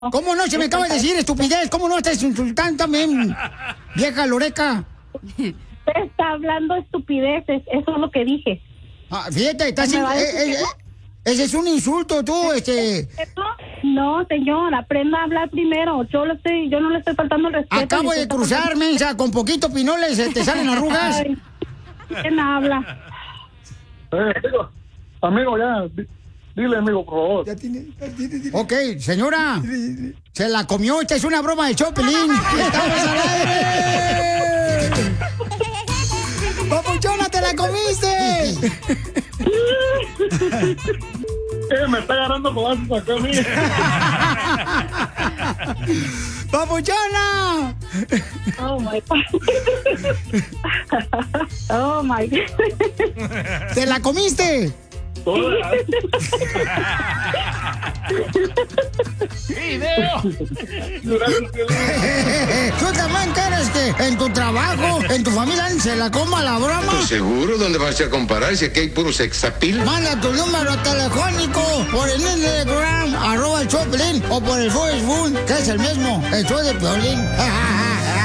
¿Cómo no? Se me acaba de decir estupidez. ¿Cómo no estás insultando también, vieja loreca? Usted está hablando estupideces, eso es lo que dije. Fíjate, estás... ese es un insulto, tú, No, señor, aprenda a hablar primero. Yo no le estoy faltando el respeto. Acabo de cruzar, mensa, con poquito pinoles, te salen arrugas. Ay, ¿quién habla? Amigo, ya, dile, amigo, por favor. Ok, señora, se la comió, esta es una broma de Chopelín. ¡Estamos al aire! ¡Papuchona, te la comiste! Me está agarrando con acá a mí. ¡Papuchona! Oh, my God. Oh, my God. ¿Te la comiste? ¡Video! ¿Tú también quieres que en tu trabajo, en tu familia, se la coma la broma? Pues seguro, ¿dónde vas a comparar si aquí hay puro sexapil? Manda tu número telefónico por el Instagram, @el Choplin, o por el Facebook, que es el mismo, el show de Piolín.